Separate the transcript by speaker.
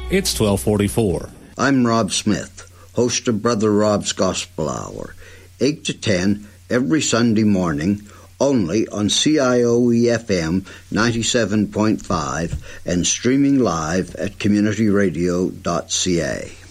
Speaker 1: It's 1244.
Speaker 2: I'm Rob Smith, host of Brother Rob's Gospel Hour, 8 to 10 every Sunday morning, only on CIOE-FM 97.5 and streaming live at communityradio.ca.